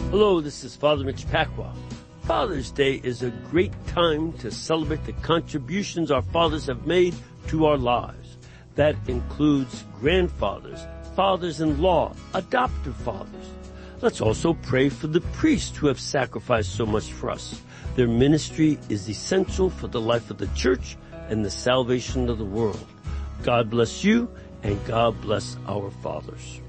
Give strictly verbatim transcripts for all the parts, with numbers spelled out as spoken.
Hello, this is Father Mitch Pacwa. Father's Day is a great time to celebrate the contributions our fathers have made to our lives. That includes grandfathers, fathers-in-law, adoptive fathers. Let's also pray for the priests who have sacrificed so much for us. Their ministry is essential for the life of the church and the salvation of the world. God bless you, and God bless our fathers.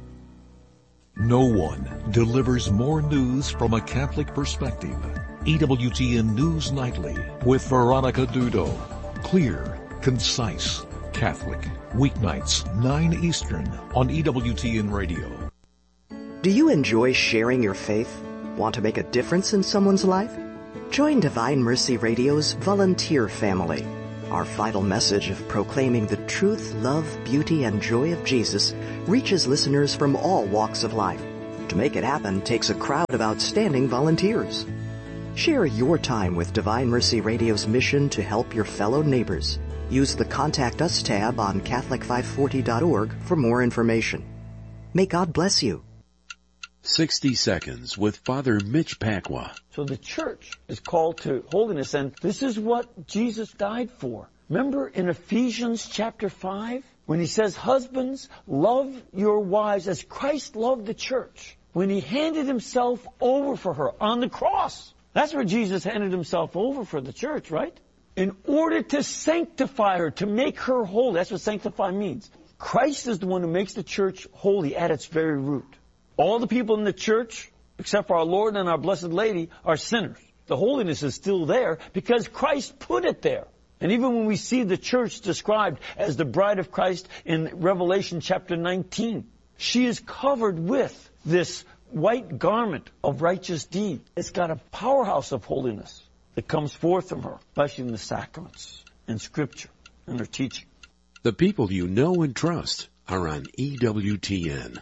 No one delivers more news from a Catholic perspective. E W T N News Nightly with Veronica Dudo. Clear, concise, Catholic. Weeknights, nine Eastern on E W T N Radio. Do you enjoy sharing your faith? Want to make a difference in someone's life? Join Divine Mercy Radio's volunteer family. Our vital message of proclaiming the truth, love, beauty, and joy of Jesus reaches listeners from all walks of life. To make it happen takes a crowd of outstanding volunteers. Share your time with Divine Mercy Radio's mission to help your fellow neighbors. Use the Contact Us tab on Catholic five forty dot org for more information. May God bless you. sixty seconds with Father Mitch Pacwa. So the church is called to holiness, and this is what Jesus died for. Remember in Ephesians chapter five, when he says, husbands, love your wives as Christ loved the church, when he handed himself over for her on the cross. That's where Jesus handed himself over for the church, right? In order to sanctify her, to make her holy. That's what sanctify means. Christ is the one who makes the church holy at its very root. All the people in the church, except for our Lord and our Blessed Lady, are sinners. The holiness is still there because Christ put it there. And even when we see the church described as the bride of Christ in Revelation chapter nineteen, she is covered with this white garment of righteous deed. It's got a powerhouse of holiness that comes forth from her, especially in the sacraments and Scripture and her teaching. The people you know and trust are on E W T N.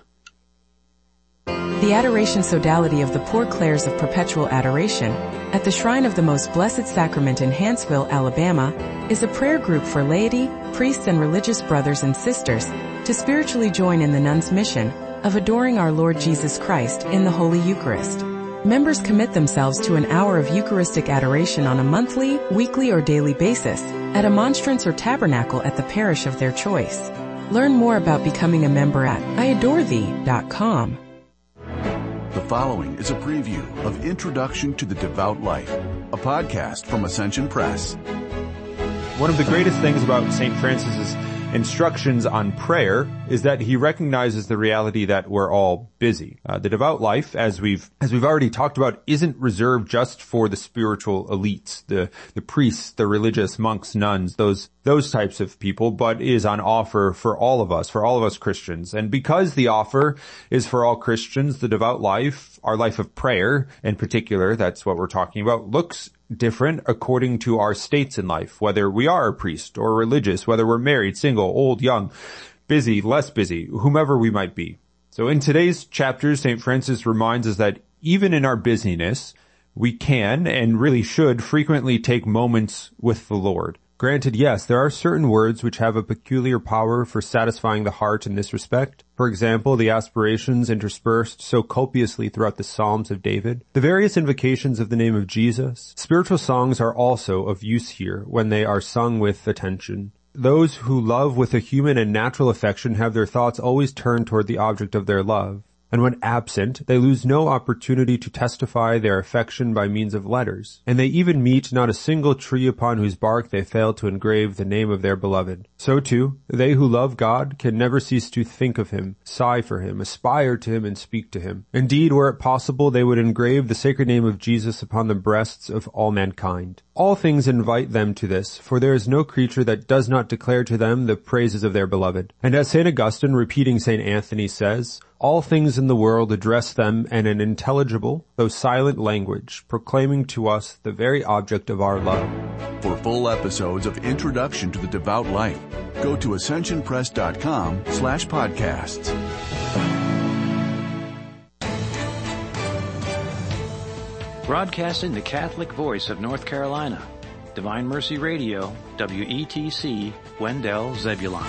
The Adoration Sodality of the Poor Clares of Perpetual Adoration at the Shrine of the Most Blessed Sacrament in Hanceville, Alabama, is a prayer group for laity, priests, and religious brothers and sisters to spiritually join in the nuns' mission of adoring our Lord Jesus Christ in the Holy Eucharist. Members commit themselves to an hour of Eucharistic adoration on a monthly, weekly, or daily basis at a monstrance or tabernacle at the parish of their choice. Learn more about becoming a member at I adore thee dot com. The following is a preview of Introduction to the Devout Life, a podcast from Ascension Press. One of the greatest things about Saint Francis's instructions on prayer is that he recognizes the reality that we're all busy. Uh, the devout life, as we've as we've already talked about, isn't reserved just for the spiritual elites, the the priests, the religious monks, nuns, those those types of people, but is on offer for all of us, for all of us Christians. And because the offer is for all Christians, the devout life, our life of prayer in particular, that's what we're talking about, looks different according to our states in life, whether we are a priest or religious, whether we're married, single, old, young, busy, less busy, whomever we might be. So in today's chapters, Saint Francis reminds us that even in our busyness, we can and really should frequently take moments with the Lord. Granted, yes, there are certain words which have a peculiar power for satisfying the heart in this respect. For example, the aspirations interspersed so copiously throughout the Psalms of David, the various invocations of the name of Jesus. Spiritual songs are also of use here when they are sung with attention. Those who love with a human and natural affection have their thoughts always turned toward the object of their love. And when absent, they lose no opportunity to testify their affection by means of letters. And they even meet not a single tree upon whose bark they fail to engrave the name of their beloved. So too, they who love God can never cease to think of him, sigh for him, aspire to him, and speak to him. Indeed, were it possible, they would engrave the sacred name of Jesus upon the breasts of all mankind. All things invite them to this, for there is no creature that does not declare to them the praises of their beloved. And as Saint Augustine, repeating Saint Anthony, says, all things in the world address them in an intelligible, though silent language, proclaiming to us the very object of our love. For full episodes of Introduction to the Devout Life, go to ascensionpress.com slash podcasts. Broadcasting the Catholic voice of North Carolina, Divine Mercy Radio, W E T C, Wendell, Zebulon.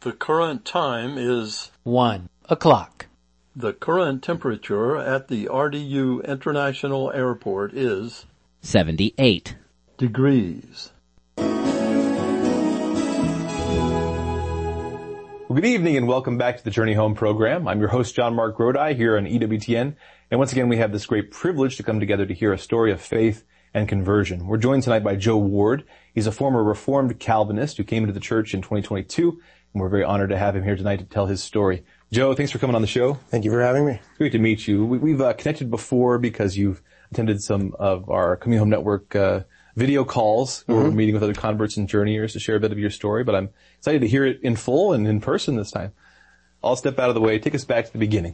The current time is one o'clock. The current temperature at the R D U International Airport is seventy-eight degrees. Well, good evening and welcome back to the Journey Home program. I'm your host, John Mark Grodi, here on E W T N. And once again, we have this great privilege to come together to hear a story of faith and conversion. We're joined tonight by Joe Ward. He's a former Reformed Calvinist who came into the church in twenty twenty-two. And we're very honored to have him here tonight to tell his story. Joe, thanks for coming on the show. Thank you for having me. Great to meet you. We, we've uh, connected before because you've attended some of our Community Home Network uh, video calls. Mm-hmm. We're meeting with other converts and journeyers to share a bit of your story, but I'm excited to hear it in full and in person this time. I'll step out of the way. Take us back to the beginning.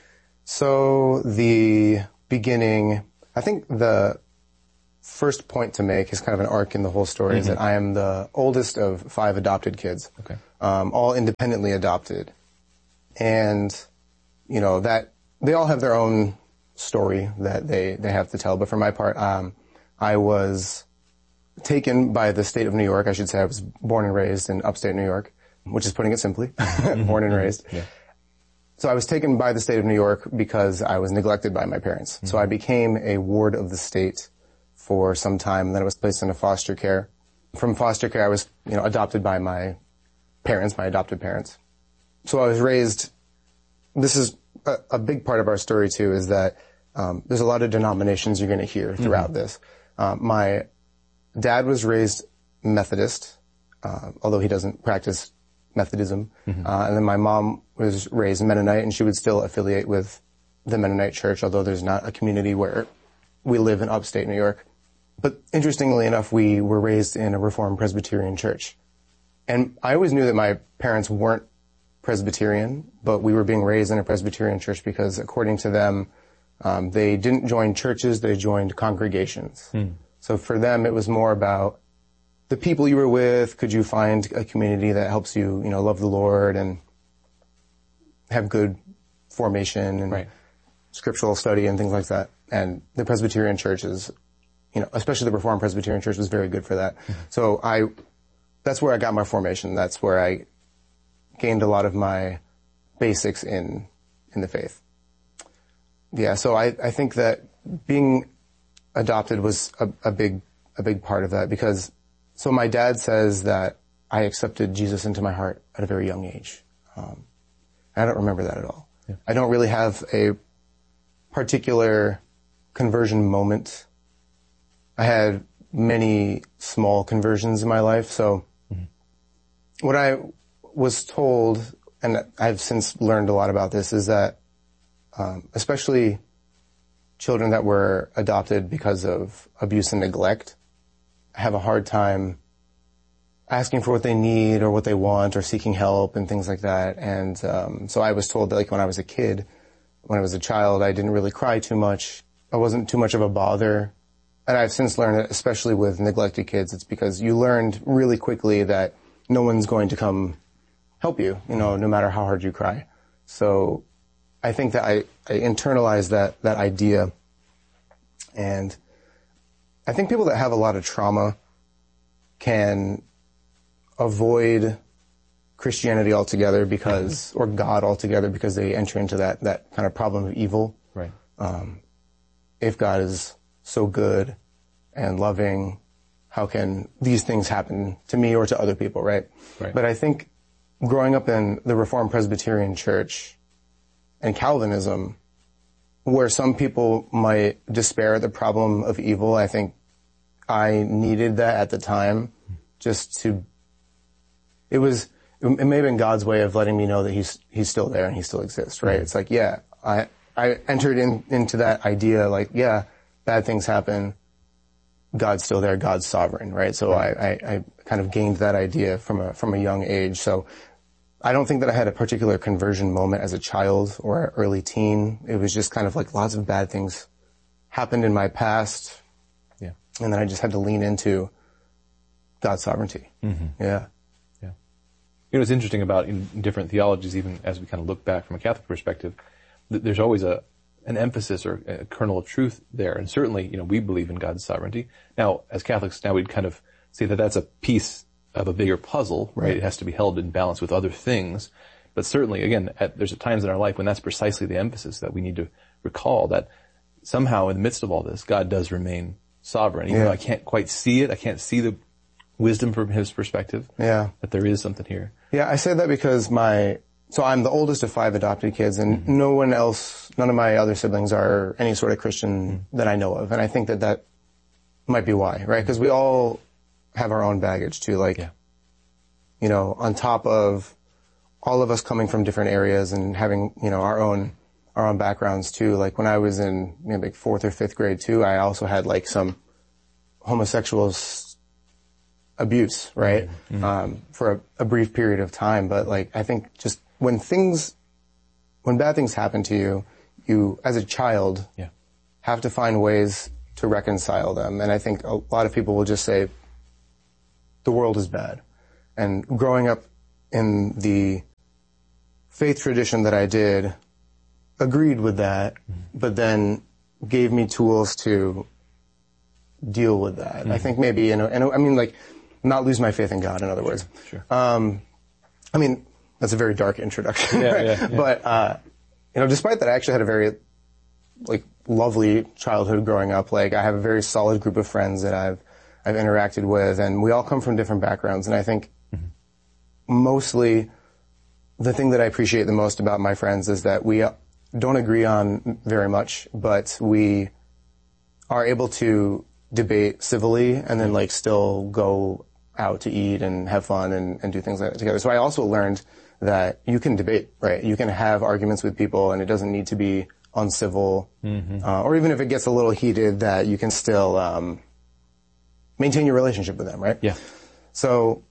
So the beginning, I think the first point to make is kind of an arc in the whole story, mm-hmm. is that I am the oldest of five adopted kids, okay. um, all independently adopted. And, you know, that they all have their own story that they, they have to tell. But for my part, um, I was taken by the state of New York. I should say I was born and raised in upstate New York, which is putting it simply, born and raised. Yeah. So I was taken by the state of New York because I was neglected by my parents. Mm-hmm. So I became a ward of the state for some time, and then I was placed into foster care. From foster care, I was, you know, adopted by my parents, my adopted parents. So I was raised, this is a, a big part of our story too, is that um, there's a lot of denominations you're going to hear throughout mm-hmm. this. Uh, my dad was raised Methodist, uh, although he doesn't practice Methodism. Mm-hmm. Uh, and then my mom was raised Mennonite, and she would still affiliate with the Mennonite church, although there's not a community where we live in upstate New York. But interestingly enough, we were raised in a Reformed Presbyterian church. And I always knew that my parents weren't Presbyterian, but we were being raised in a Presbyterian church because according to them, um, they didn't join churches, they joined congregations. Mm. So for them, it was more about the people you were with. Could you find a community that helps you, you know, love the Lord and have good formation and right. scriptural study and things like that. And the Presbyterian church is, you know, especially the Reformed Presbyterian church was very good for that. Mm-hmm. So I, that's where I got my formation. That's where I gained a lot of my basics in, in the faith. Yeah, so I, I think that being adopted was a, a big, a big part of that because, so my dad says that I accepted Jesus into my heart at a very young age. Um, I don't remember that at all. Yeah. I don't really have a particular conversion moment. I had many small conversions in my life, so mm-hmm. what I was told, and I've since learned a lot about this, is that um, especially children that were adopted because of abuse and neglect have a hard time asking for what they need or what they want or seeking help and things like that. And um, so I was told that, like, when I was a kid, when I was a child, I didn't really cry too much. I wasn't too much of a bother. And I've since learned that, especially with neglected kids, it's because you learned really quickly that no one's going to come help you, you know, no matter how hard you cry. So I think that I, I internalized that, that idea. And I think people that have a lot of trauma can avoid Christianity altogether because, or God altogether, because they enter into that, that kind of problem of evil. Right. Um, if God is so good and loving, how can these things happen to me or to other people, right? Right. But I think growing up in the Reformed Presbyterian Church and Calvinism, where some people might despair at the problem of evil, I think I needed that at the time just to, it was, it may have been God's way of letting me know that he's, he's still there and he still exists, right? Mm-hmm. It's like, yeah, I, I entered in, into that idea, like, yeah, bad things happen. God's still there. God's sovereign, right? So right. I, I, I kind of gained that idea from a, from a young age. So I don't think that I had a particular conversion moment as a child or an early teen. It was just kind of like lots of bad things happened in my past. Yeah. And then I just had to lean into God's sovereignty. Mm-hmm. Yeah. Yeah. You know, what's interesting about in different theologies, even as we kind of look back from a Catholic perspective, th- there's always a, an emphasis or a kernel of truth there. And certainly, you know, we believe in God's sovereignty. Now, as Catholics, now we'd kind of say that that's a piece of a bigger puzzle, right? It has to be held in balance with other things. But certainly, again, at, there's times in our life when that's precisely the emphasis that we need to recall, that somehow in the midst of all this, God does remain sovereign. Even yeah. though I can't quite see it, I can't see the wisdom from his perspective. Yeah. That there is something here. Yeah, I say that because my, so I'm the oldest of five adopted kids, and mm-hmm. no one else, none of my other siblings are any sort of Christian mm-hmm. that I know of. And I think that that might be why, right? Because we all have our own baggage too. Like, yeah. you know, on top of all of us coming from different areas and having, you know, our own, our own backgrounds too. Like when I was in maybe like fourth or fifth grade too, I also had like some homosexual abuse, right? Mm-hmm. Um, for a, a brief period of time. But like, I think just when things, when bad things happen to you, you, as a child, yeah. have to find ways to reconcile them. And I think a lot of people will just say, the world is bad. And growing up in the faith tradition that I did, agreed with that, mm-hmm. but then gave me tools to deal with that. Mm-hmm. I think maybe, you know, and I mean, like, not lose my faith in God, in other words. Sure. Um, I mean, that's a very dark introduction, yeah, right? yeah, yeah. But, uh, you know, despite that, I actually had a very, like, lovely childhood growing up. Like, I have a very solid group of friends that I've, I've interacted with, and we all come from different backgrounds, and I think mm-hmm. mostly the thing that I appreciate the most about my friends is that we don't agree on very much, but we are able to debate civilly and then like still go out to eat and have fun and, and do things like that together. So I also learned that you can debate, right? You can have arguments with people and it doesn't need to be uncivil, mm-hmm. uh, or even if it gets a little heated, that you can still um, maintain your relationship with them, right? Yeah. So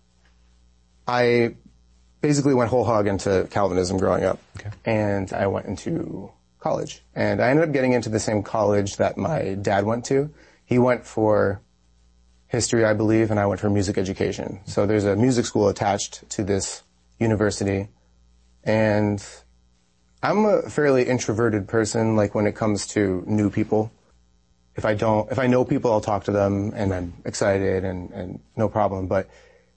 I basically went whole hog into Calvinism growing up. Okay. And I went into college. And I ended up getting into the same college that my dad went to. He went for history, I believe, and I went for music education. So there's a music school attached to this university. And I'm a fairly introverted person, like when it comes to new people. If I don't, if I know people, I'll talk to them and I'm excited and, and no problem. But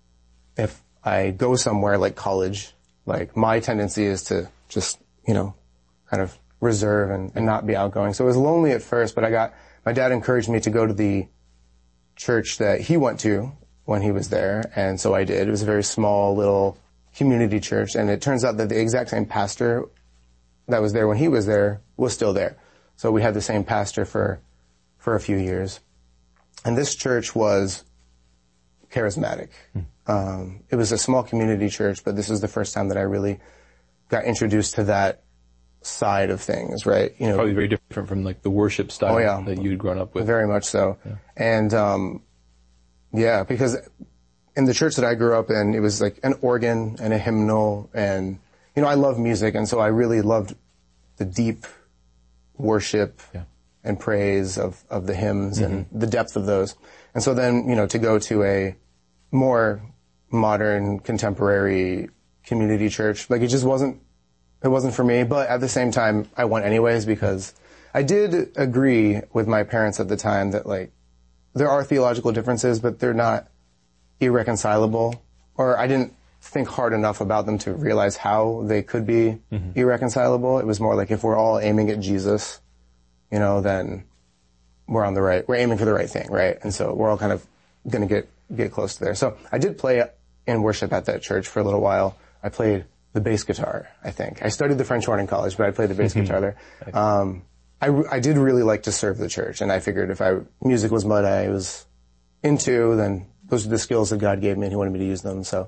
if I go somewhere like college, like my tendency is to just, you know, kind of reserve and, and not be outgoing. So it was lonely at first, but I got, my dad encouraged me to go to the church that he went to when he was there. And so I did. It was a very small little community church. And it turns out that the exact same pastor that was there when he was there was still there. So we had the same pastor for, for a few years. And this church was charismatic. Hmm. Um, it was a small community church, but this was the first time that I really got introduced to that side of things, right? You know, probably very different from like the worship style oh, yeah. that you'd grown up with. Very much so. Yeah. And, um, yeah, because in the church that I grew up in, it was like an organ and a hymnal, and, you know, I love music, and so I really loved the deep worship yeah. and praise of, of the hymns mm-hmm. and the depth of those. And so then, you know, to go to a more modern, contemporary community church, like it just wasn't, it wasn't for me. But at the same time, I went anyways because I did agree with my parents at the time that like there are theological differences, but they're not irreconcilable. Or I didn't think hard enough about them to realize how they could be mm-hmm. irreconcilable. It was more like if we're all aiming at Jesus, you know, then we're on the right, we're aiming for the right thing, right? And so we're all kind of going to get get close to there. So I did play in worship at that church for a little while. I played the bass guitar, I think. I studied the French horn in college, but I played the bass guitar there. Um, I, I did really like to serve the church, and I figured if I music was what I was into, then those are the skills that God gave me, and He wanted me to use them. So,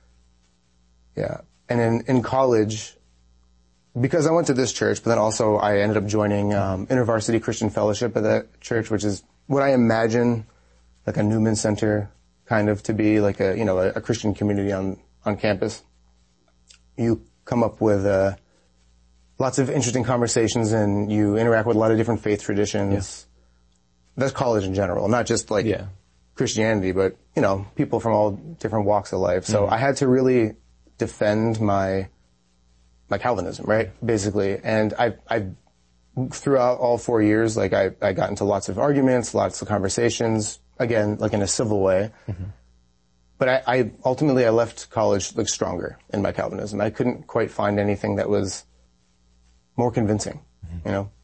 yeah. And in, in college, because I went to this church, but then also I ended up joining um, InterVarsity Christian Fellowship at that church, which is what I imagine like a Newman Center kind of to be, like a, you know, a, a Christian community on, on campus. You come up with uh, lots of interesting conversations and you interact with a lot of different faith traditions. Yeah. That's college in general, not just like yeah. Christianity, but, you know, people from all different walks of life. So mm-hmm. I had to really defend my, my Calvinism, right? Basically. And I, I, throughout all four years, like I, I got into lots of arguments, lots of conversations, again, like in a civil way. Mm-hmm. but I, I ultimately I left college like stronger in my Calvinism. I couldn't quite find anything that was more convincing, mm-hmm. you know.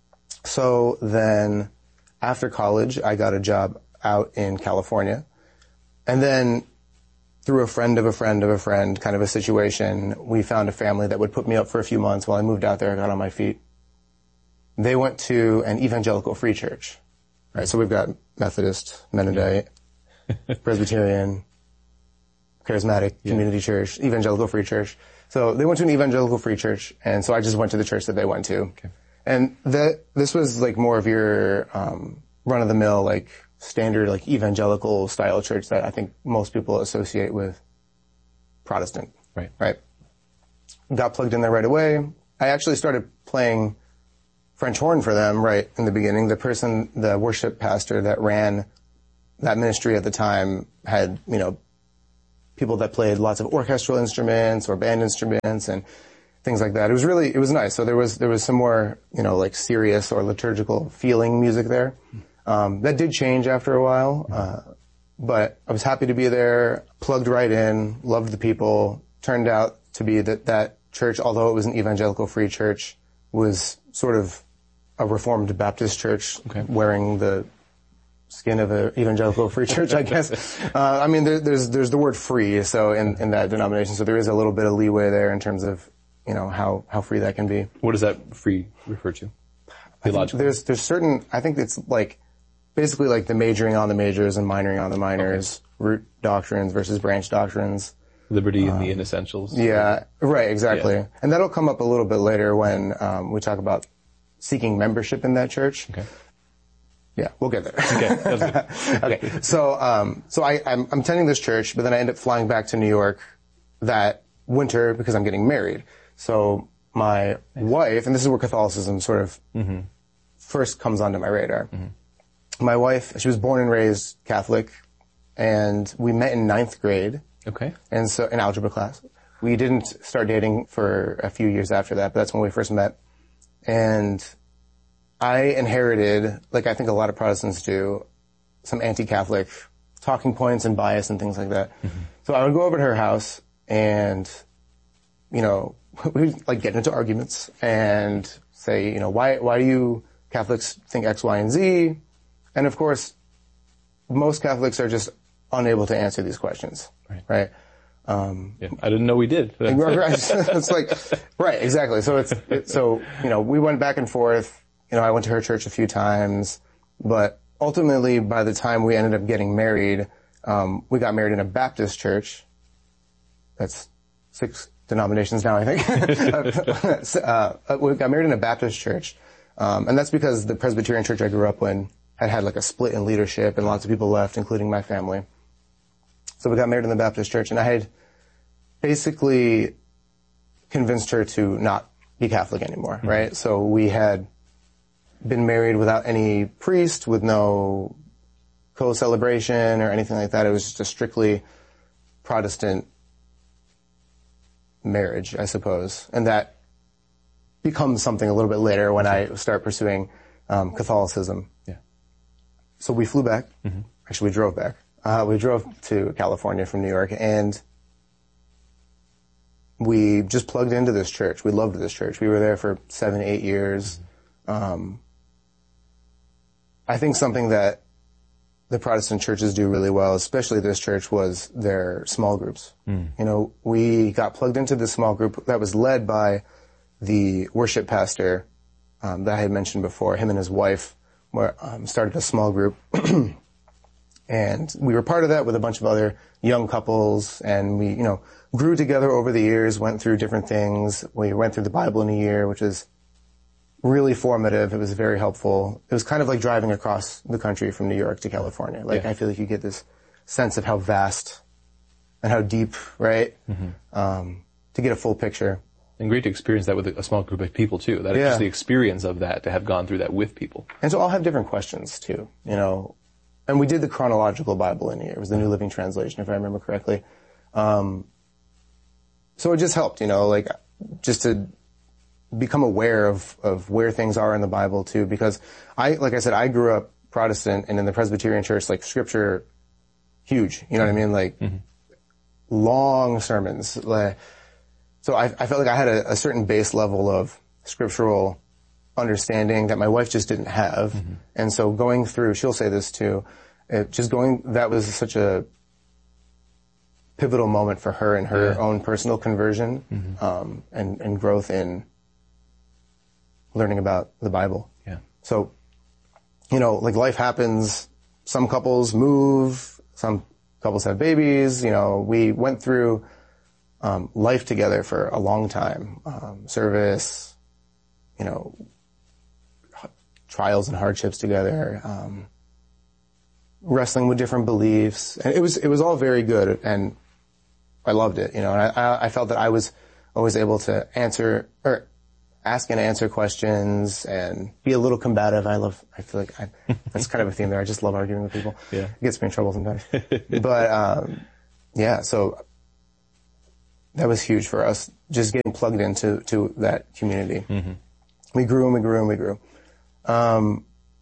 So then, after college, I got a job out in California, and then through a friend of a friend of a friend, kind of a situation, we found a family that would put me up for a few months while I moved out there. I got on my feet. They went to an evangelical free church, right? So we've got Methodist, Mennonite, Presbyterian, Charismatic, yeah. Community Church, Evangelical Free Church. So they went to an Evangelical Free Church, and so I just went to the church that they went to. Okay. And that this was like more of your um, run-of-the-mill, like standard, like evangelical style church that I think most people associate with Protestant. Right. Right. Got plugged in there right away. I actually started playing French horn for them right in the beginning. The person, the worship pastor that ran that ministry at the time had, you know, people that played lots of orchestral instruments or band instruments and things like that. It was really, it was nice. So there was, there was some more, you know, like serious or liturgical feeling music there. Um, that did change after a while. Uh, but I was happy to be there, plugged right in, loved the people. Turned out to be that that church, although it was an evangelical free church, was sort of a Reformed Baptist church, okay. wearing the skin of an evangelical free church, I guess. Uh, I mean, there, there's there's the word free, so in, in that denomination, so there is a little bit of leeway there in terms of, you know, how, how free that can be. What does that free refer to? Theologically? There's there's certain, I think it's like, basically like the majoring on the majors and minoring on the minors, okay. root doctrines versus branch doctrines. Liberty in um, the inessentials. Yeah, right, exactly. Yeah. And that'll come up a little bit later when um, we talk about seeking membership in that church. Okay. Yeah, we'll get there. Okay, that's good. Okay, so um, so I, I'm, I'm attending this church, but then I end up flying back to New York that winter because I'm getting married. So my wife, and this is where Catholicism sort of mm-hmm. first comes onto my radar. Mm-hmm. My wife, she was born and raised Catholic, and we met in ninth grade. Okay. And so, in algebra class. We didn't start dating for a few years after that, but that's when we first met. And I inherited, like I think a lot of Protestants do, some anti-Catholic talking points and bias and things like that. Mm-hmm. So I would go over to her house and, you know, we'd like get into arguments and say, you know, why, why do you Catholics think X, Y, and Z? And of course, most Catholics are just unable to answer these questions. Right. Right. Um, yeah, I didn't know we did. It's like, right, exactly. So it's, it, so, you know, we went back and forth. You know, I went to her church a few times, but ultimately by the time we ended up getting married, um, we got married in a Baptist church. That's six denominations now, I think. uh, we got married in a Baptist church. Um, and that's because the Presbyterian church I grew up in had had like a split in leadership and lots of people left, including my family. So we got married in the Baptist church, and I had basically convinced her to not be Catholic anymore, mm-hmm. right? So we had been married without any priest, with no co-celebration or anything like that. It was just a strictly Protestant marriage, I suppose. And that becomes something a little bit later when I start pursuing um, Catholicism. Yeah. So we flew back. Mm-hmm. Actually, we drove back. Uh, we drove to California from New York, and we just plugged into this church. We loved this church. We were there for seven, eight years. Um, I think something that the Protestant churches do really well, especially this church, was their small groups. Mm. You know, we got plugged into this small group that was led by the worship pastor um, that I had mentioned before. Him and his wife were, um, started a small group. And we were part of that with a bunch of other young couples, and we, you know, grew together over the years, went through different things. We went through the Bible in a year, which is really formative. It was very helpful. It was kind of like driving across the country from New York to California. Like, yeah. I feel like you get this sense of how vast and how deep, right? Mm-hmm. Um, to get a full picture. And great to experience that with a small group of people, too. That yeah. Just the experience of that, to have gone through that with people. And so all have different questions, too, you know. And we did the chronological Bible in here. It was the New Living Translation, if I remember correctly. Um, so it just helped, you know, like, just to become aware of, of where things are in the Bible, too. Because I, like I said, I grew up Protestant, and in the Presbyterian church, like, Scripture huge. You know what I mean? Like, mm-hmm. long sermons. Like, so I, I felt like I had a, a certain base level of scriptural understanding that my wife just didn't have. Mm-hmm. And so going through, she'll say this too, it just going, that was such a pivotal moment for her and her yeah. own personal conversion, mm-hmm. um, and, and growth in learning about the Bible. Yeah. So, you know, like life happens, some couples move, some couples have babies, you know, we went through, um, life together for a long time, um, service, you know, trials and hardships together, um, wrestling with different beliefs. And it was, it was all very good, and I loved it, you know, and I, I felt that I was always able to answer, or ask and answer questions and be a little combative. I love, I feel like I, that's kind of a theme there. I just love arguing with people. Yeah. It gets me in trouble sometimes. But, um, yeah, so that was huge for us, just getting plugged into, to that community. Mm-hmm. We grew and we grew and we grew. Um,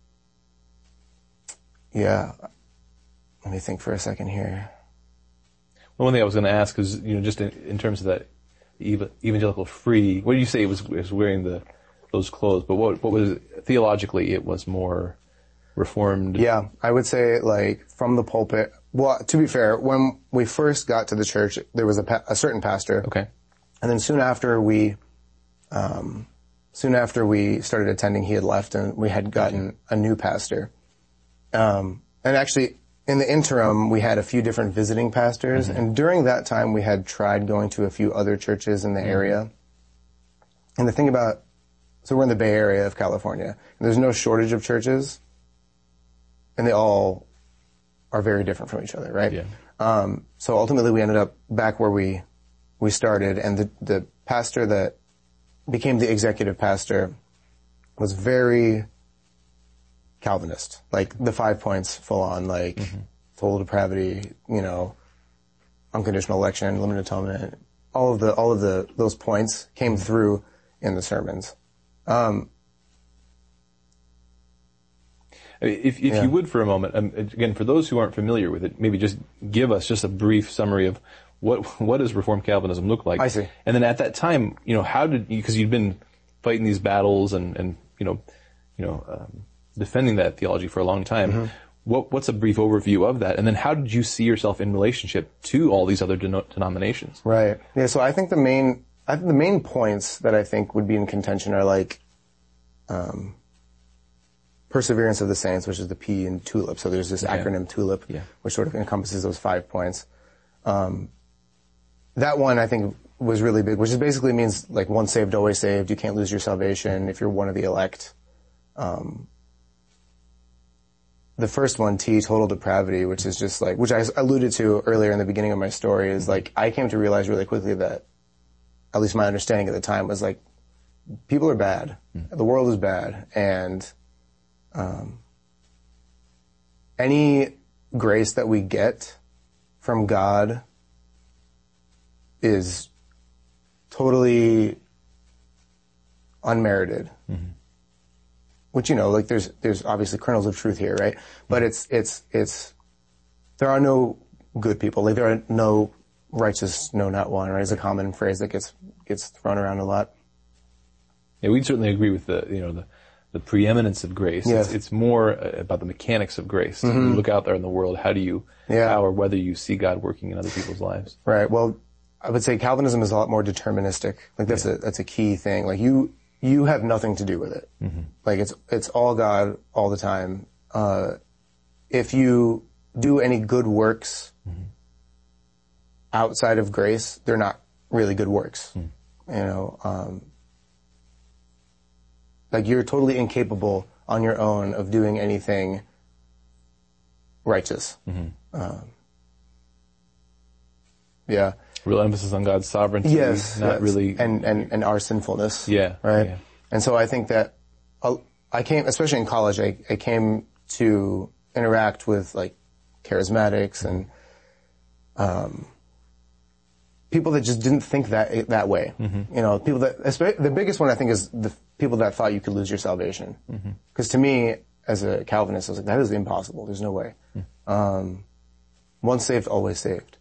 yeah. Let me think for a second here. Well, one thing I was going to ask is, you know, just in, in terms of that evangelical free, what did you say it was, it was wearing the, those clothes, but what, what was it, theologically it was more reformed? Yeah, I would say like from the pulpit. Well, to be fair, when we first got to the church, there was a, pa- a certain pastor. Okay. And then soon after we, um, soon after we started attending, he had left and we had gotten okay. a new pastor. Um, and actually, in the interim, we had a few different visiting pastors, mm-hmm. and during that time, we had tried going to a few other churches in the mm-hmm. area. And the thing about, so we're in the Bay Area of California, and there's no shortage of churches, and they all are very different from each other, right? Yeah. Um, so ultimately, we ended up back where we we started, and the the pastor that became the executive pastor was very Calvinist, like the five points full on, like mm-hmm. total depravity, you know, unconditional election, limited atonement, all of the, all of the, those points came mm-hmm. through in the sermons. Um, if if yeah. you would for a moment, um, again, for those who aren't familiar with it, maybe just give us just a brief summary of what, what does Reformed Calvinism look like? I see. And then at that time, you know, how did you, because you'd been fighting these battles and, and, you know, you know, um, defending that theology for a long time. Mm-hmm. What, what's a brief overview of that? And then how did you see yourself in relationship to all these other den- denominations? Right. Yeah. So I think the main, I think the main points that I think would be in contention are like, um, perseverance of the saints, which is the P in TULIP. So there's this yeah. acronym TULIP, yeah. which sort of encompasses those five points. Um, that one I think was really big, which is basically means like once saved, always saved. You can't lose your salvation if you're one of the elect. Um, The first one, T, total depravity, which is just like, which I alluded to earlier in the beginning of my story, is like, I came to realize really quickly that, at least my understanding at the time was like, people are bad. Mm. The world is bad. And, um, any grace that we get from God is totally unmerited. Mm-hmm. Which, you know, like there's, there's obviously kernels of truth here, right? But it's, it's, it's, there are no good people. Like there are no righteous, no, not one, right? It's a common phrase that gets, gets thrown around a lot. Yeah, we'd certainly agree with the, you know, the, the preeminence of grace. Yes. It's, it's more about the mechanics of grace. Mm-hmm. You look out there in the world, how do you, yeah. how or whether you see God working in other people's lives. Right. Well, I would say Calvinism is a lot more deterministic. Like that's yeah. a, that's a key thing. Like you, you have nothing to do with it. Mm-hmm. Like it's, it's all God all the time. Uh, if you do any good works mm-hmm. outside of grace, they're not really good works. Mm. You know, um, like you're totally incapable on your own of doing anything righteous. Mm-hmm. Um, yeah. Real emphasis on God's sovereignty. Yes. Not yes. really. And, and, and our sinfulness. Yeah. Right. Yeah. And so I think that I came, especially in college, I, I came to interact with like charismatics and, um, people that just didn't think that, that way. Mm-hmm. You know, people that, the biggest one I think is the people that thought you could lose your salvation. Mm-hmm. Cause to me, as a Calvinist, I was like, that is impossible. There's no way. Mm-hmm. Um, once saved, always saved.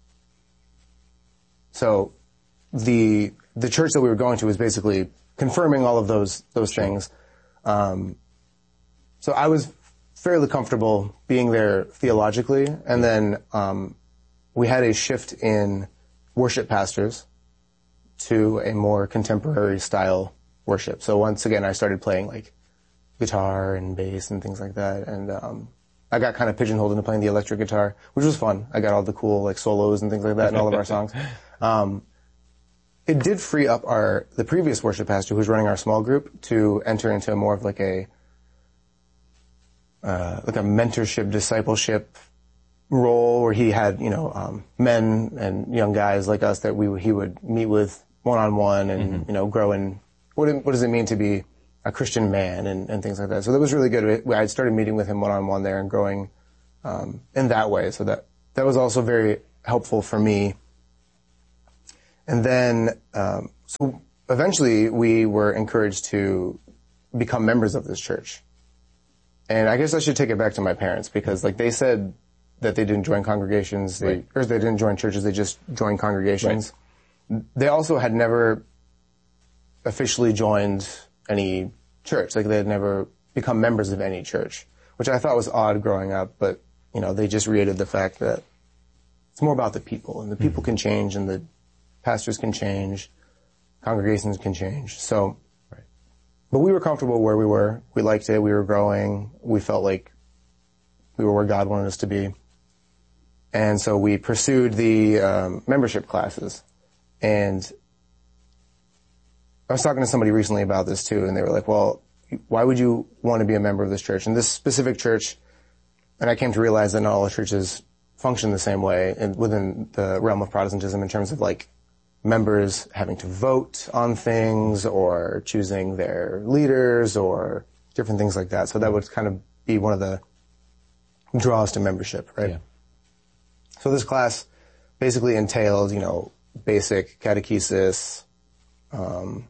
So the the church that we were going to was basically confirming all of those those sure. things. Um, so I was fairly comfortable being there theologically, and then um, we had a shift in worship pastors to a more contemporary style worship. So once again, I started playing like guitar and bass and things like that, and um, I got kind of pigeonholed into playing the electric guitar, which was fun. I got all the cool like solos and things like that in all of our songs. Um, it did free up our the previous worship pastor who was running our small group to enter into more of like a uh, like a mentorship, discipleship role where he had, you know, um, men and young guys like us that we he would meet with one on one and mm-hmm. you know grow in what what does it mean to be a Christian man and, and things like that. So that was really good. I started meeting with him one on one there and growing um, in that way. So that that was also very helpful for me. And then um, so eventually we were encouraged to become members of this church. And I guess I should take it back to my parents because like they said that they didn't join congregations, they, right. or they didn't join churches, they just joined congregations. Right. They also had never officially joined any church. Like they had never become members of any church, which I thought was odd growing up, but you know, they just reiterated the fact that it's more about the people and the people mm-hmm. can change and the pastors can change, congregations can change. So, right. But we were comfortable where we were. We liked it. We were growing. We felt like we were where God wanted us to be. And so we pursued the um, membership classes. And I was talking to somebody recently about this too, and they were like, well, why would you want to be a member of this church? And this specific church, and I came to realize that not all churches function the same way and within the realm of Protestantism in terms of like members having to vote on things or choosing their leaders or different things like that. So that would kind of be one of the draws to membership, right? Yeah. So this class basically entailed, you know, basic catechesis, um,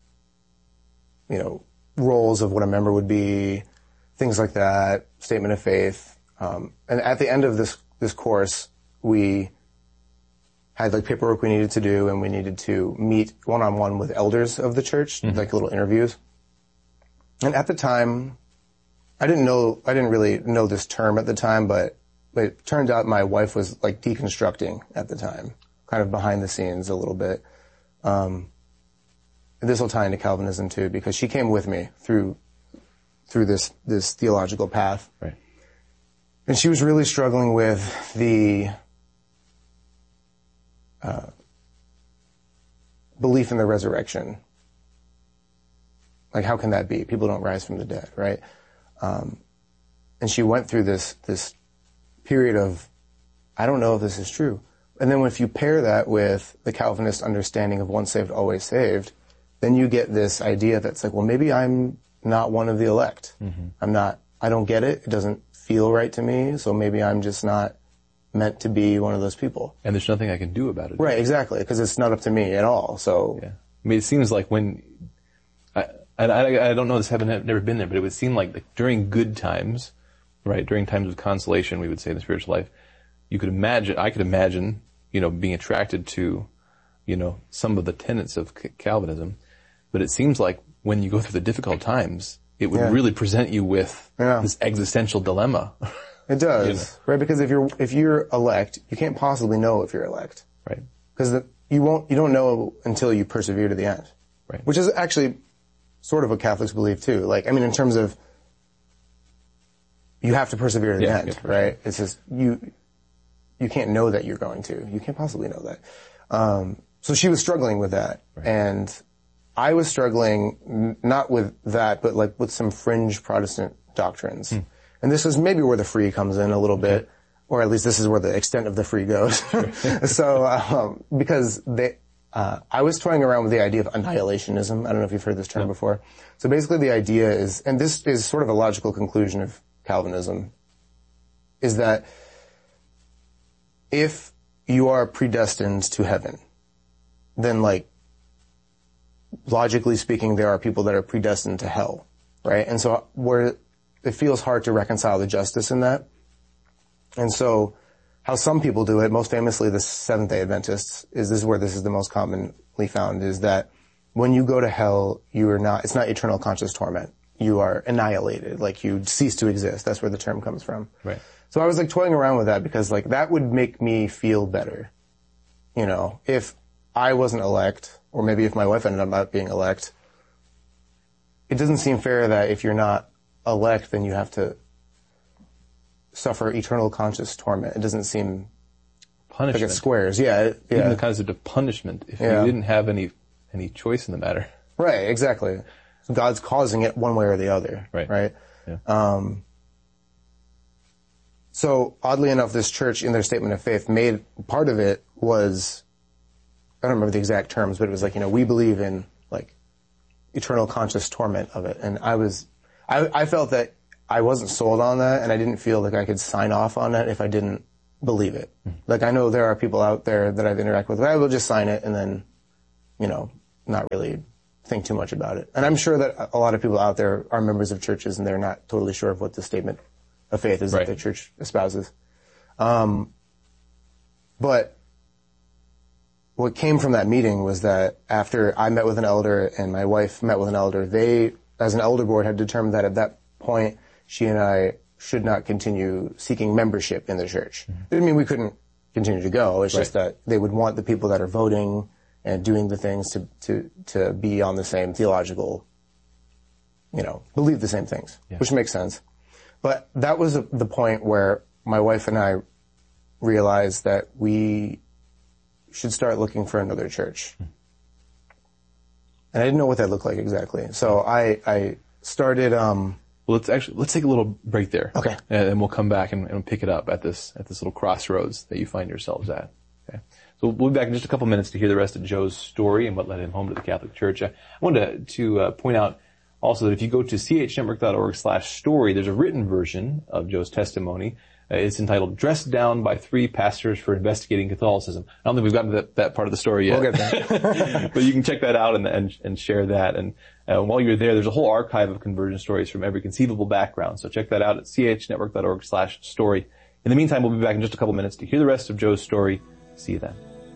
you know, roles of what a member would be, things like that, statement of faith. Um, and at the end of this, this course, we had like paperwork we needed to do and we needed to meet one-on-one with elders of the church, mm-hmm. like little interviews. And at the time, I didn't know, I didn't really know this term at the time, but, but it turned out my wife was like deconstructing at the time, kind of behind the scenes a little bit. Um, this will tie into Calvinism too, because she came with me through, through this, this theological path. Right. And she was really struggling with the, uh, belief in the resurrection. Like, how can that be? People don't rise from the dead, right? Um, and she went through this, this period of, I don't know if this is true. And then if you pair that with the Calvinist understanding of once saved, always saved, then you get this idea that's like, well, maybe I'm not one of the elect. Mm-hmm. I'm not, I don't get it. It doesn't feel right to me. So maybe I'm just not meant to be one of those people. And there's nothing I can do about it. Right, exactly. Because it's not up to me at all. So, yeah. I mean, it seems like when, I, I, I don't know this, haven't never been there, but it would seem like during good times, right, during times of consolation, we would say in the spiritual life, you could imagine, I could imagine, you know, being attracted to, you know, some of the tenets of Calvinism, but it seems like when you go through the difficult times, it would yeah. really present you with yeah. this existential dilemma. It does, you know? Right? Because if you're if you're elect, you can't possibly know if you're elect, right? Because you won't, you don't know until you persevere to the end, right? Which is actually sort of what Catholics believe too. Like, I mean, in terms of you have to persevere to the yeah, end, right? It's just you you can't know that you're going to. You can't possibly know that. Um, so she was struggling with that, right. And I was struggling n- not with that, but like with some fringe Protestant doctrines. Hmm. And this is maybe where the free comes in a little bit, okay. Or at least this is where the extent of the free goes. so, um, because they, uh, I was toying around with the idea of annihilationism. I don't know if you've heard this term no. before. So basically the idea is, and this is sort of a logical conclusion of Calvinism, is that if you are predestined to heaven, then like, logically speaking, there are people that are predestined to hell, right? And so where it feels hard to reconcile the justice in that. And so how some people do it, most famously the Seventh-day Adventists, is this is where this is the most commonly found, is that when you go to hell, you are not, it's not eternal conscious torment. You are annihilated, like you cease to exist. That's where the term comes from. Right. So I was like toying around with that because like that would make me feel better. You know, if I wasn't elect, or maybe if my wife ended up not being elect, it doesn't seem fair that if you're not elect, then you have to suffer eternal conscious torment. It doesn't seem punishment. like it squares. Yeah, it, yeah. Even the concept of punishment, if yeah. you didn't have any any choice in the matter. Right, exactly. So God's causing it one way or the other. Right. Right? Yeah. Um, so oddly enough, this church in their statement of faith made, part of it was, I don't remember the exact terms, but it was like, you know, we believe in like eternal conscious torment of it. And I was, I, I felt that I wasn't sold on that, and I didn't feel like I could sign off on it if I didn't believe it. Mm-hmm. Like I know there are people out there that I've interacted with, I will just sign it and then, you know, not really think too much about it. And I'm sure that a lot of people out there are members of churches and they're not totally sure of what the statement of faith is right. that their church espouses. Um, but what came from that meeting was that after I met with an elder and my wife met with an elder, they, as an elder board, had determined that at that point, she and I should not continue seeking membership in the church. Mm-hmm. It didn't mean we couldn't continue to go. It's right. just that they would want the people that are voting and doing the things to, to, to be on the same theological, you know, believe the same things, yeah. which makes sense. But that was the point where my wife and I realized that we should start looking for another church. Hmm. And I didn't know what that looked like exactly. So I, I started, um, well, let's actually, let's take a little break there. Okay. And then we'll come back and, and pick it up at this, at this little crossroads that you find yourselves at. Okay. So we'll be back in just a couple minutes to hear the rest of Joe's story and what led him home to the Catholic Church. I wanted to, to uh, point out also that if you go to c h network dot org slash story, there's a written version of Joe's testimony. Uh, it's entitled Dressed Down by Three Pastors for Investigating Catholicism. I don't think we've gotten to that, that part of the story yet. We'll get there. But you can check that out and, and, and share that. And uh, while you're there, there's a whole archive of conversion stories from every conceivable background. So check that out at c h network dot org slash story. In the meantime, we'll be back in just a couple minutes to hear the rest of Joe's story. See you then.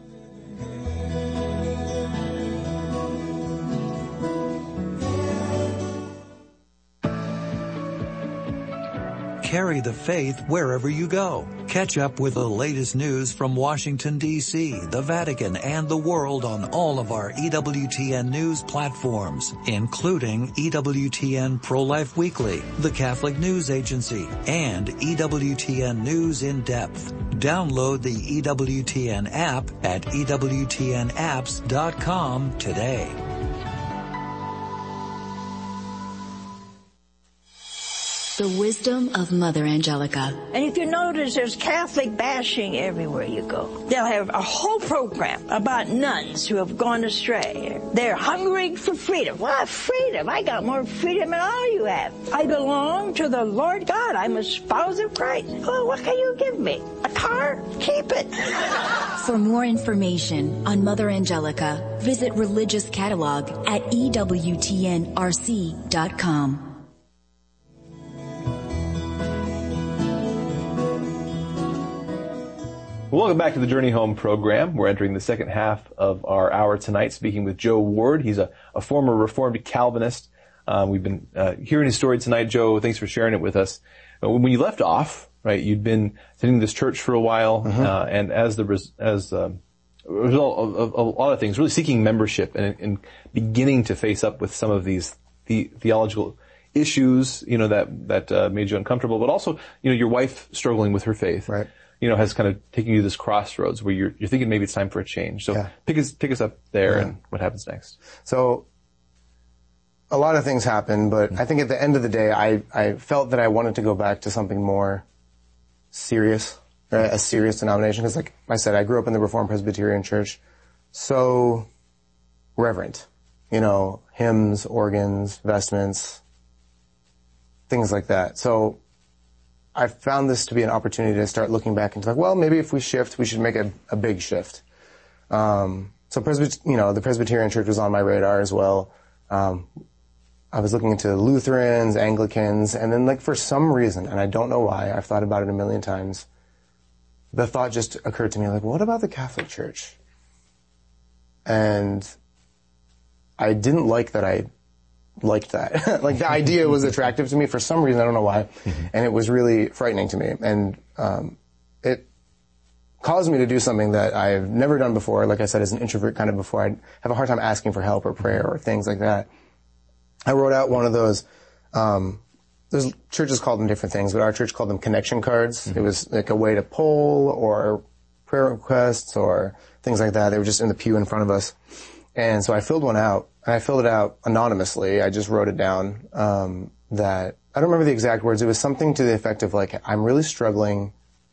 Carry the faith wherever you go. Catch up with the latest news from Washington, D C, the Vatican, and the world on all of our E W T N news platforms, including E W T N Pro-Life Weekly, the Catholic News Agency, and E W T N News in Depth. Download the E W T N app at E W T N apps dot com today. The wisdom of Mother Angelica. And if you notice, there's Catholic bashing everywhere you go. They'll have a whole program about nuns who have gone astray. They're hungering for freedom. What freedom? I got more freedom than all you have. I belong to the Lord God. I'm a spouse of Christ. Oh, what can you give me? A car? Keep it. For more information on Mother Angelica, visit Religious Catalog at E W T N R C dot com. Welcome back to the Journey Home program. We're entering the second half of our hour tonight, speaking with Joe Ward. He's a, a former Reformed Calvinist. Uh, we've been uh, hearing his story tonight. Joe, thanks for sharing it with us. Uh, when you left off, right, you'd been attending this church for a while, mm-hmm. uh, and as the res- as uh, a result of, of, of a lot of things, really seeking membership and, and beginning to face up with some of these the, theological issues, you know, that that uh, made you uncomfortable, but also, you know, your wife struggling with her faith. Right. You know, has kind of taken you to this crossroads where you're, you're thinking maybe it's time for a change. So yeah. pick us, pick us up there yeah. and what happens next. So a lot of things happen, but mm-hmm. I think at the end of the day, I, I felt that I wanted to go back to something more serious, right? A serious denomination. Cause like I said, I grew up in the Reformed Presbyterian Church. So reverent, you know, hymns, organs, vestments, things like that. So I found this to be an opportunity to start looking back into like, well, maybe if we shift, we should make a, a big shift. Um, so Presbyt- you know, the Presbyterian Church was on my radar as well. Um, I was looking into Lutherans, Anglicans, and then like for some reason, and I don't know why, I've thought about it a million times, the thought just occurred to me, like, what about the Catholic Church? And I didn't like that I liked that. Like, the idea was attractive to me for some reason, I don't know why, mm-hmm. and it was really frightening to me. And um, it caused me to do something that I've never done before. Like I said, as an introvert kind of before, I'd have a hard time asking for help or prayer or things like that. I wrote out one of those, um, there's churches called them different things, but our church called them connection cards. Mm-hmm. It was like a way to poll or prayer requests or things like that. They were just in the pew in front of us. And so I filled one out, and I filled it out anonymously. I just wrote it down, um, that, I don't remember the exact words. It was something to the effect of like, I'm really struggling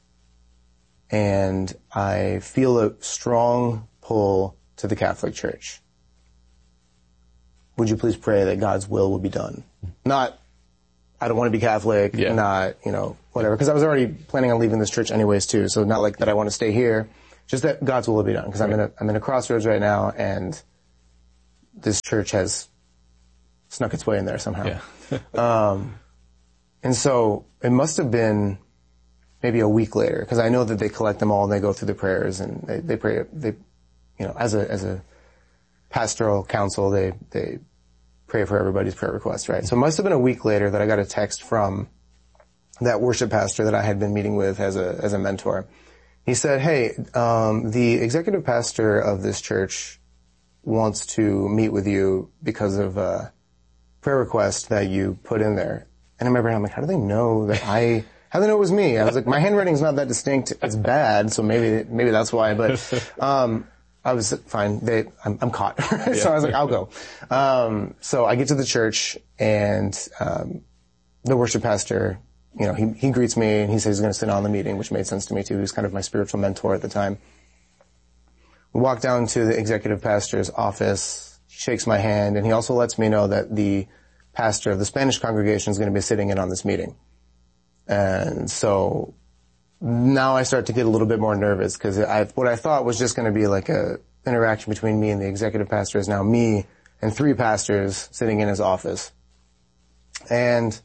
and I feel a strong pull to the Catholic Church. Would you please pray that God's will will be done? Not, I don't want to be Catholic, yeah. not, you know, whatever. Because I was already planning on leaving this church anyways too, so not like that I want to stay here. Just that God's will will be done. Because right. I'm in a, I'm in a crossroads right now, and this church has snuck its way in there somehow. Yeah. um, and so it must have been maybe a week later, because I know that they collect them all and they go through the prayers and they, they pray, they, you know, as a, as a pastoral council, they, they pray for everybody's prayer requests, right? So it must have been a week later that I got a text from that worship pastor that I had been meeting with as a, as a mentor. He said, hey, um, the executive pastor of this church wants to meet with you because of a prayer request that you put in there. And I remember, I'm like, how do they know that I, how do they know it was me? I was like, my handwriting's not that distinct. It's bad, so maybe, maybe that's why. But, um, I was fine. They, I'm, I'm caught. so yeah. I was like, I'll go. Um, so I get to the church, and, um, the worship pastor, you know, he, he greets me and he says he's going to sit on the meeting, which made sense to me too. He was kind of my spiritual mentor at the time. We walk down to the executive pastor's office. He shakes my hand, and he also lets me know that the pastor of the Spanish congregation is going to be sitting in on this meeting. And so now I start to get a little bit more nervous, because I, what I thought was just going to be like a interaction between me and the executive pastor is now me and three pastors sitting in his office. And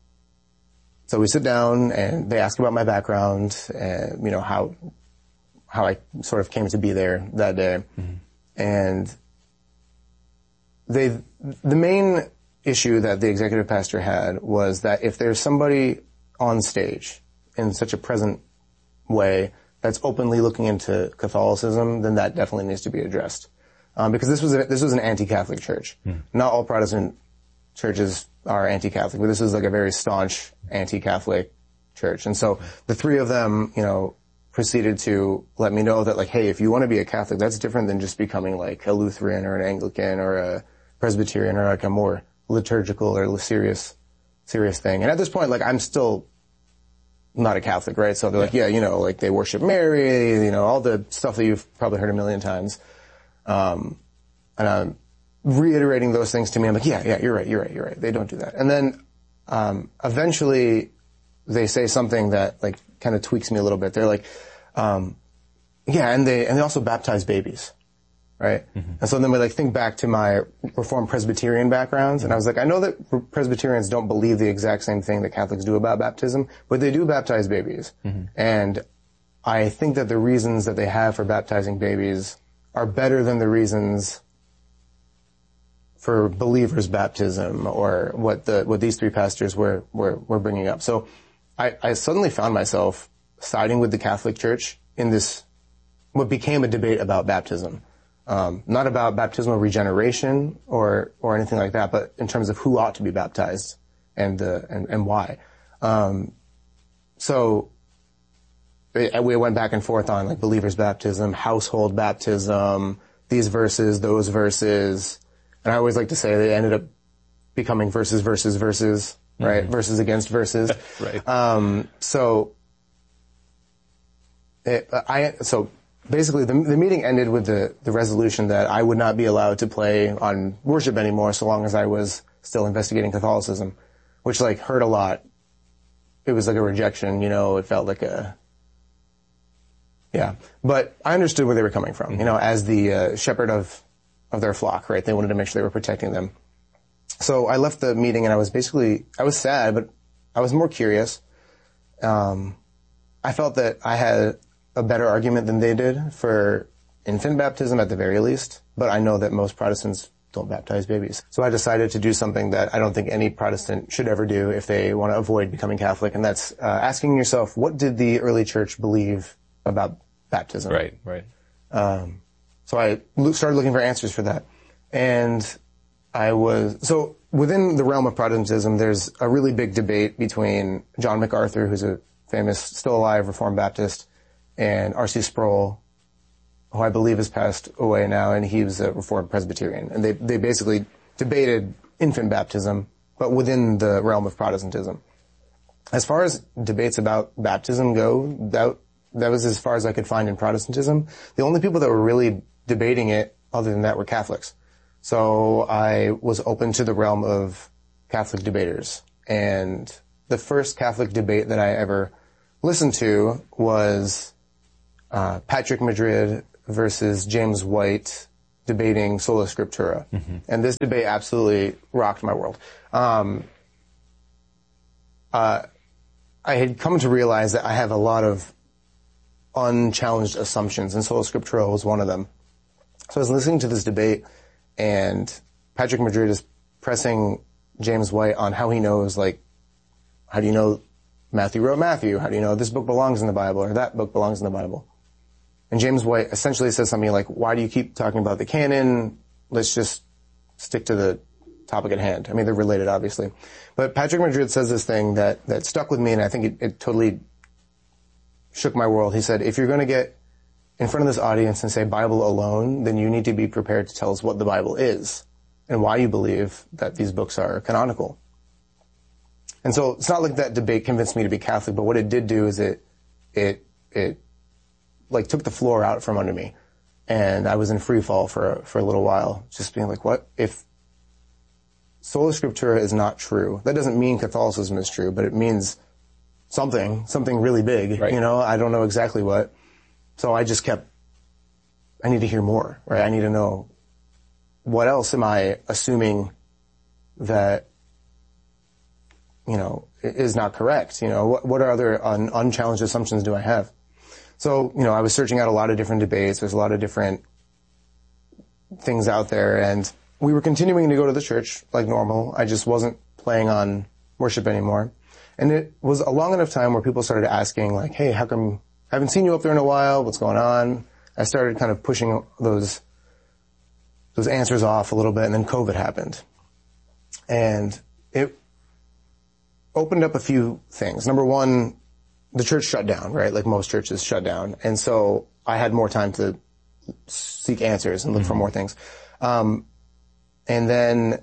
so we sit down and they ask about my background and, you know, how, how I sort of came to be there that day. Mm-hmm. And they, the main issue that the executive pastor had was that if there's somebody on stage in such a present way that's openly looking into Catholicism, then that definitely needs to be addressed. Um, because this was a, this was an anti-Catholic church. Mm. Not all Protestant churches are anti-Catholic, but this is like a very staunch anti-Catholic church. And so the three of them, you know, proceeded to let me know that, like, hey, if you want to be a Catholic, that's different than just becoming like a Lutheran or an Anglican or a Presbyterian or like a more liturgical or serious, serious thing. And at this point, like, I'm still not a Catholic, right? So they're yeah. like, yeah, you know, like they worship Mary, you know, all the stuff that you've probably heard a million times. Um, and I'm reiterating those things to me. I'm like, yeah, yeah, you're right, you're right, you're right. They don't do that. And then, um, eventually they say something that like kind of tweaks me a little bit. They're like, um, yeah, and they, and they also baptize babies. Right? Mm-hmm. And so then we like think back to my Reformed Presbyterian backgrounds, mm-hmm. and I was like, I know that Presbyterians don't believe the exact same thing that Catholics do about baptism, but they do baptize babies. Mm-hmm. And I think that the reasons that they have for baptizing babies are better than the reasons for believers' baptism, or what the, what these three pastors were, were, were bringing up. So I, I suddenly found myself siding with the Catholic Church in this, what became a debate about baptism. Um, not about baptismal regeneration or, or anything like that, but in terms of who ought to be baptized and, uh, and, and why. Um, so we went back and forth on like believers' baptism, household baptism, these verses, those verses. And I always like to say they ended up becoming verses, verses, verses, right? Mm-hmm. Verses against verses. right. Um, so it, I, so, Basically, the, the meeting ended with the, the resolution that I would not be allowed to play on worship anymore so long as I was still investigating Catholicism, which like hurt a lot. It was like a rejection, you know, it felt like a, yeah. But I understood where they were coming from, mm-hmm. you know, as the uh, shepherd of, of their flock, right? They wanted to make sure they were protecting them. So I left the meeting and I was basically, I was sad, but I was more curious. Um, I felt that I had a better argument than they did for infant baptism at the very least, but I know that most Protestants don't baptize babies. So I decided to do something that I don't think any Protestant should ever do if they want to avoid becoming Catholic, and that's uh, asking yourself, what did the early church believe about baptism? Right, right. Um, so I lo- started looking for answers for that. And I was, so within the realm of Protestantism, there's a really big debate between John MacArthur, who's a famous, still alive Reformed Baptist, and R C Sproul, who I believe has passed away now, and he was a Reformed Presbyterian. And they, they basically debated infant baptism, but within the realm of Protestantism. As far as debates about baptism go, that, that was as far as I could find in Protestantism. The only people that were really debating it, other than that, were Catholics. So I was open to the realm of Catholic debaters. And the first Catholic debate that I ever listened to was uh, Patrick Madrid versus James White debating Sola Scriptura. Mm-hmm. And this debate absolutely rocked my world. Um, uh, I had come to realize that I have a lot of unchallenged assumptions, and Sola Scriptura was one of them. So I was listening to this debate, and Patrick Madrid is pressing James White on how he knows, like, how do you know Matthew wrote Matthew? How do you know this book belongs in the Bible or that book belongs in the Bible? And James White essentially says something like, why do you keep talking about the canon? Let's just stick to the topic at hand. I mean, they're related, obviously. But Patrick Madrid says this thing that, that stuck with me, and I think it, it totally shook my world. He said, if you're going to get in front of this audience and say Bible alone, then you need to be prepared to tell us what the Bible is and why you believe that these books are canonical. And so it's not like that debate convinced me to be Catholic, but what it did do is it, it, it, like took the floor out from under me. And I was in free fall for, for a little while, just being like, what if Sola Scriptura is not true? That doesn't mean Catholicism is true, but it means something, something really big, right. You know, I don't know exactly what. So I just kept, I need to hear more, right? I need to know what else am I assuming that, you know, is not correct? You know, what, what are other un, unchallenged assumptions do I have? So, you know, I was searching out a lot of different debates. There's a lot of different things out there, and we were continuing to go to the church like normal. I just wasn't playing on worship anymore. And it was a long enough time where people started asking, like, hey, how come I haven't seen you up there in a while? What's going on? I started kind of pushing those those answers off a little bit, and then COVID happened. And it opened up a few things. Number one, the church shut down, right? Like most churches shut down. And so I had more time to seek answers and look mm-hmm. for more things. Um, and then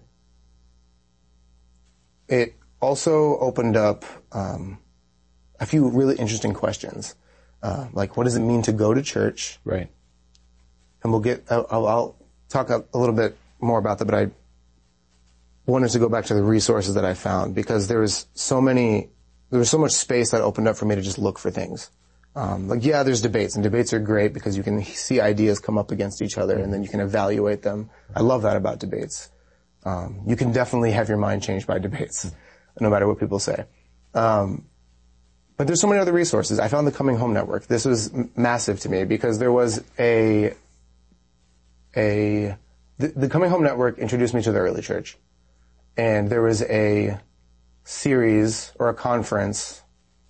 it also opened up um, a few really interesting questions. Uh, like, what does it mean to go to church? Right. And we'll get, I'll, I'll talk a, a little bit more about that, but I wanted to go back to the resources that I found, because there was so many, there was so much space that opened up for me to just look for things. Um, like, yeah, there's debates, and debates are great because you can see ideas come up against each other, and then you can evaluate them. I love that about debates. Um, you can definitely have your mind changed by debates, no matter what people say. Um, but there's so many other resources. I found the Coming Home Network. This was m- massive to me because there was a, a, the, the Coming Home Network introduced me to the early church. And there was a series or a conference,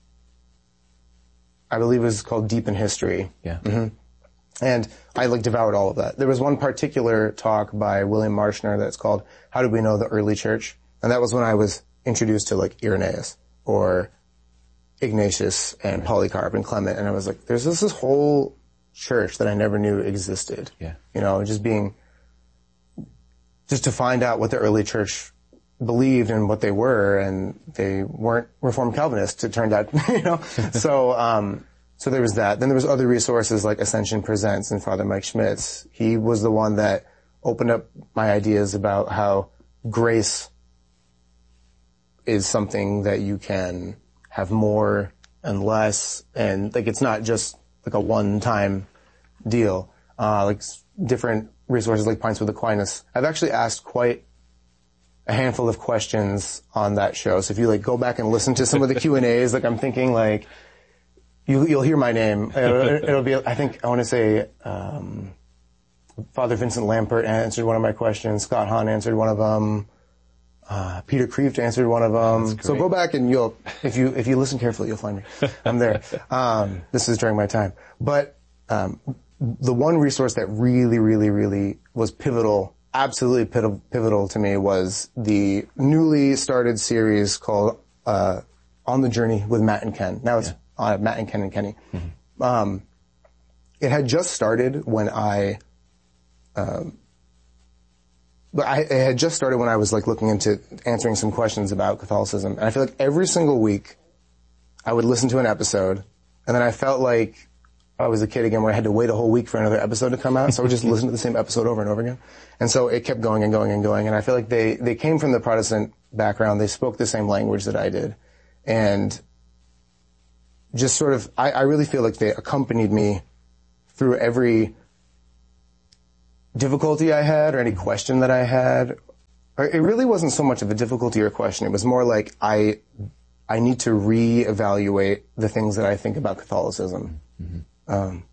I believe it was called Deep in History. Yeah. Mm-hmm. And I like devoured all of that. There was one particular talk by William Marshner that's called How Did We Know the Early Church? And that was when I was introduced to like Irenaeus or Ignatius and Polycarp and Clement. And I was like, there's this, this whole church that I never knew existed. Yeah. You know, just being, just to find out what the early church believed and what they were, and they weren't Reformed Calvinists, it turned out, you know. so, um, so there was that. Then there was other resources like Ascension Presents and Father Mike Schmitz. He was the one that opened up my ideas about how grace is something that you can have more and less, and like it's not just like a one-time deal. Uh, like different resources like Pints with Aquinas. I've actually asked quite a handful of questions on that show. So if you like go back and listen to some of the Q and A's, like I'm thinking like, you, you'll hear my name. It'll, it'll be, I think, I want to say, um, Father Vincent Lampert answered one of my questions. Scott Hahn answered one of them. Uh, Peter Kreeft answered one of them. So go back and you'll, if you, if you listen carefully, you'll find me. I'm there. Um, this is during my time. But, um, the one resource that really, really, really was pivotal, absolutely pivotal to me was the newly started series called, uh, On the Journey with Matt and Ken. Now it's yeah. uh, Matt and Ken and Kenny. Mm-hmm. Um, it had just started when I, um, but I, it had just started when I was like looking into answering some questions about Catholicism. And I feel like every single week I would listen to an episode and then I felt like I was a kid again where I had to wait a whole week for another episode to come out. So I would just listen to the same episode over and over again. And so it kept going and going and going. And I feel like they, they came from the Protestant background. They spoke the same language that I did. And just sort of, I, I really feel like they accompanied me through every difficulty I had or any question that I had. Or it really wasn't so much of a difficulty or question. It was more like I, I need to reevaluate the things that I think about Catholicism. Mm-hmm. Um,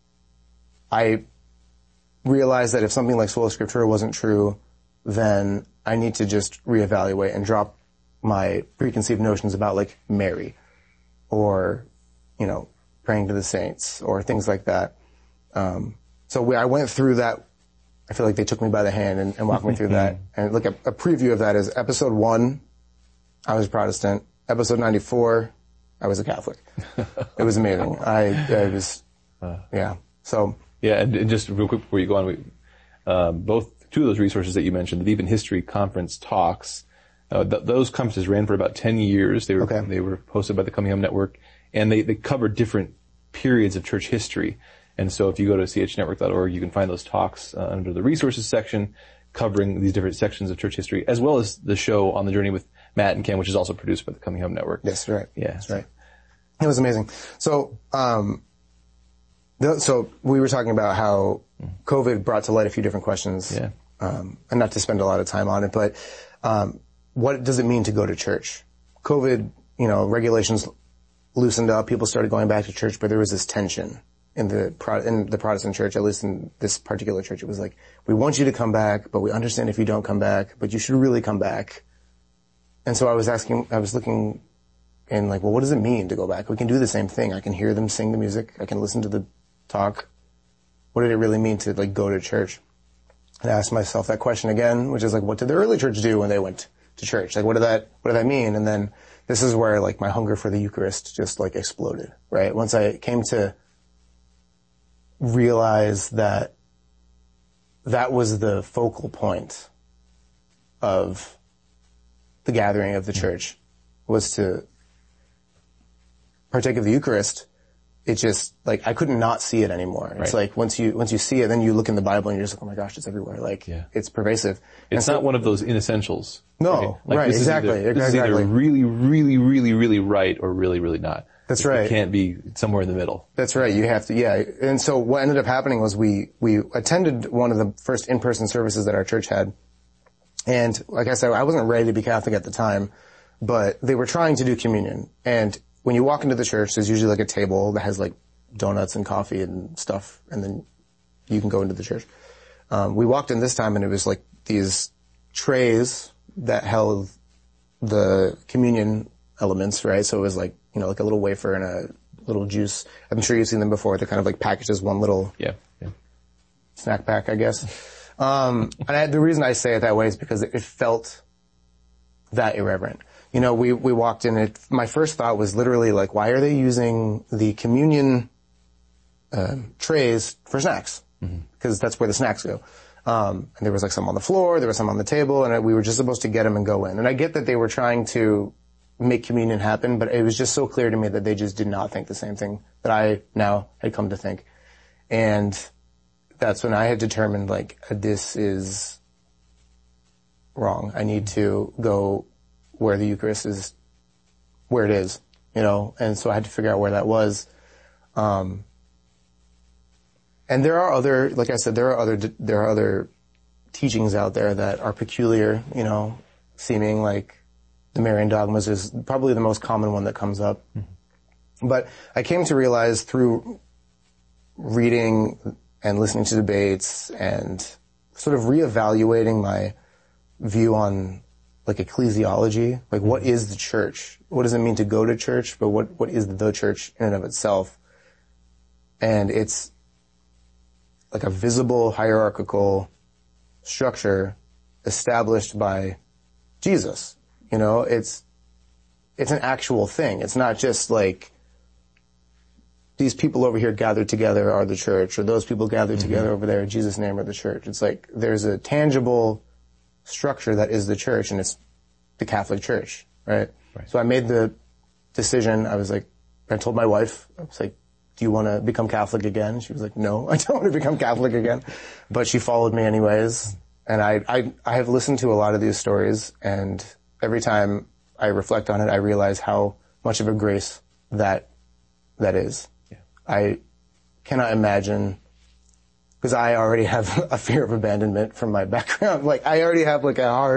I realized that if something like Sola Scriptura wasn't true, then I need to just reevaluate and drop my preconceived notions about like Mary or, you know, praying to the saints or things like that. Um, so we, I went through that. I feel like they took me by the hand and, and walked me through that. And look, a, a preview of that is episode one, I was Protestant. Episode ninety-four, I was a Catholic. It was amazing. I, I was, yeah. So. Yeah, and, and just real quick before you go on, we, um, both, two of those resources that you mentioned, the Deep in History Conference talks, uh, th- those conferences ran for about ten years. They were, okay. they were hosted by the Coming Home Network, and they, they covered different periods of church history. And so if you go to c h network dot org, you can find those talks uh, under the resources section covering these different sections of church history, as well as the show On the Journey with Matt and Ken, which is also produced by the Coming Home Network. Yes, right. Yeah. That's right. It was amazing. So, um, the, so we were talking about how COVID brought to light a few different questions. Yeah. Um, and not to spend a lot of time on it, but, um, what does it mean to go to church? COVID, you know, regulations loosened up. People started going back to church, but there was this tension in the Pro- in the Protestant church, at least in this particular church. It was like, we want you to come back, but we understand if you don't come back, but you should really come back. And so I was asking, I was looking and like, well, what does it mean to go back? We can do the same thing. I can hear them sing the music. I can listen to the talk. What did it really mean to like go to church? And I asked myself that question again, which is like, what did the early church do when they went to church? Like, what did that, what did that mean? And then this is where like my hunger for the Eucharist just like exploded, right? Once I came to realize that that was the focal point of the gathering of the church, was to partake of the Eucharist. It just, like, I couldn't not see it anymore. Right. It's like, once you, once you see it, then you look in the Bible and you're just like, oh my gosh, it's everywhere. Like, yeah. It's pervasive. It's so, not one of those inessentials. No, okay? Like, right, this exactly. Is either, this exactly. is either really, really, really, really right or really, really not. That's it, right. It can't be somewhere in the middle. That's right. You have to, yeah. And so what ended up happening was we, we attended one of the first in-person services that our church had. And like I said, I wasn't ready to be Catholic at the time, but they were trying to do communion. And when you walk into the church, there's usually like a table that has like donuts and coffee and stuff, and then you can go into the church. Um, we walked in this time and it was like these trays that held the communion elements, right? So it was like, you know, like a little wafer and a little juice. I'm sure you've seen them before. They're kind of like packaged as one little yeah, yeah. snack pack, I guess. Um, and I, the reason I say it that way is because it, it felt that irreverent. You know, we, we walked in, it, my first thought was literally like, why are they using the communion uh, trays for snacks? Because mm-hmm. that's where the snacks go. Um, and there was like some on the floor, there was some on the table, and we were just supposed to get them and go in. And I get that they were trying to make communion happen, but it was just so clear to me that they just did not think the same thing that I now had come to think. And that's when I had determined, like, this is wrong. I need to go where the Eucharist is, where it is, you know, and so I had to figure out where that was. Um, and there are other, like I said, there are other, there are other teachings out there that are peculiar, you know, seeming like the Marian dogmas is probably the most common one that comes up. Mm-hmm. But I came to realize through reading and listening to debates and sort of reevaluating my view on like ecclesiology, like what is the church? What does it mean to go to church? But what, what is the church in and of itself? And it's like a visible hierarchical structure established by Jesus. You know, it's, it's an actual thing. It's not just like these people over here gathered together are the church, or those people gathered mm-hmm. together over there in Jesus' name are the church. It's like there's a tangible structure that is the church, and it's the Catholic Church, right? right? So I made the decision. I was like, I told my wife, I was like, do you want to become Catholic again? She was like, no, I don't want to become Catholic again. But she followed me anyways. And I, I, I have listened to a lot of these stories, and every time I reflect on it, I realize how much of a grace that, that is. Yeah. I cannot imagine, because I already have a fear of abandonment from my background. Like, I already have like a hard